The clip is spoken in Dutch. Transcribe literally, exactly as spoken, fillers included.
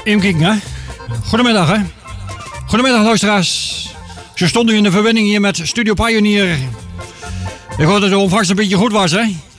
Even kijken, hè. Goedemiddag, hè. Goedemiddag, luisteraars. Ze stonden in de verbinding hier met Studio Pioneer. Ik hoorde dat de ontvangst een beetje goed was, hè.